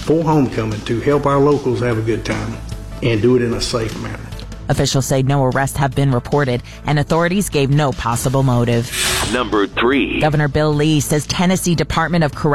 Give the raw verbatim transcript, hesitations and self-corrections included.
for homecoming to help our locals have a good time and do it in a safe manner. Officials say no arrests have been reported, and authorities gave no possible motive. Number three. Governor Bill Lee says Tennessee Department of Corrections